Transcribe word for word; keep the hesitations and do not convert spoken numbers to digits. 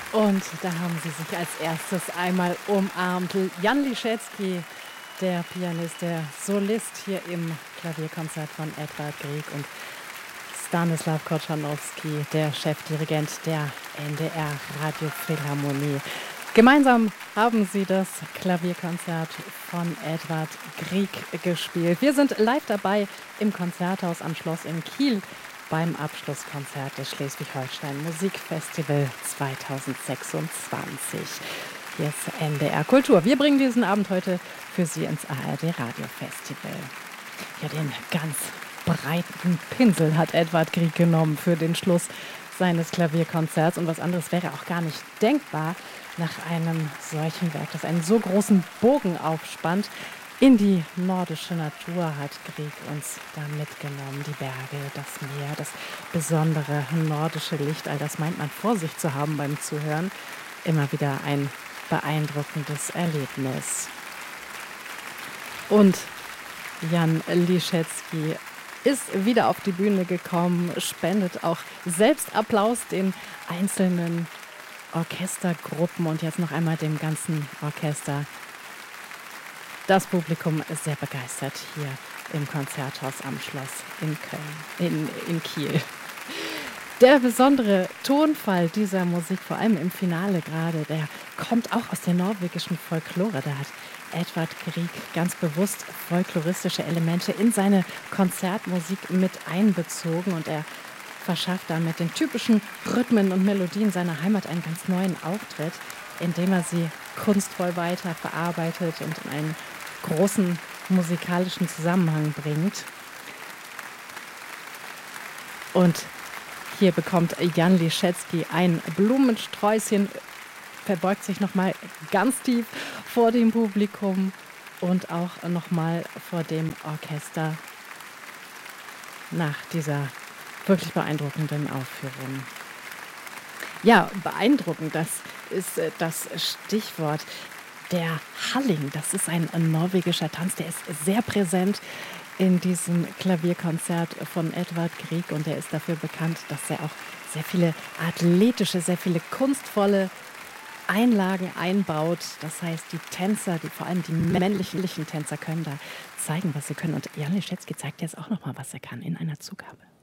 Und da haben sie sich als erstes einmal umarmt. Jan Liszewski, der Pianist, der Solist hier im Klavierkonzert von Edvard Grieg und Stanislaw Korczanowski, der Chefdirigent der N D R Radiophilharmonie. Gemeinsam haben sie das Klavierkonzert von Edvard Grieg gespielt. Wir sind live dabei im Konzerthaus am Schloss in Kiel beim Abschlusskonzert des Schleswig-Holstein Musikfestival zweitausendsechsundzwanzig. Hier ist N D R Kultur. Wir bringen diesen Abend heute für Sie ins A R D Radiofestival. Ja, den ganz breiten Pinsel hat Edvard Grieg genommen für den Schluss seines Klavierkonzerts. Und was anderes wäre auch gar nicht denkbar nach einem solchen Werk, das einen so großen Bogen aufspannt. In die nordische Natur hat Grieg uns da mitgenommen. Die Berge, das Meer, das besondere nordische Licht. All das meint man vor sich zu haben beim Zuhören. Immer wieder ein beeindruckendes Erlebnis. Und Jan Liszewski ist wieder auf die Bühne gekommen, spendet auch selbst Applaus den einzelnen Orchestergruppen und jetzt noch einmal dem ganzen Orchester. Das Publikum ist sehr begeistert hier im Konzerthaus am Schloss in Köln, in, in Kiel. Der besondere Tonfall dieser Musik, vor allem im Finale gerade, der kommt auch aus der norwegischen Folklore. Da hat Edvard Grieg ganz bewusst folkloristische Elemente in seine Konzertmusik mit einbezogen und er verschafft damit den typischen Rhythmen und Melodien seiner Heimat einen ganz neuen Auftritt, indem er sie kunstvoll weiter verarbeitet und in einen großen musikalischen Zusammenhang bringt. Und hier bekommt Jan Liszewski ein Blumensträußchen, verbeugt sich nochmal ganz tief vor dem Publikum und auch nochmal vor dem Orchester nach dieser wirklich beeindruckenden Aufführung. Ja, beeindruckend, das ist das Stichwort. Der Halling, das ist ein norwegischer Tanz, der ist sehr präsent in diesem Klavierkonzert von Edvard Grieg und er ist dafür bekannt, dass er auch sehr viele athletische, sehr viele kunstvolle Einlagen einbaut. Das heißt, die Tänzer, die, vor allem die männlichen Tänzer können da zeigen, was sie können. Und Jan Liszewski zeigt jetzt auch noch mal, was er kann in einer Zugabe.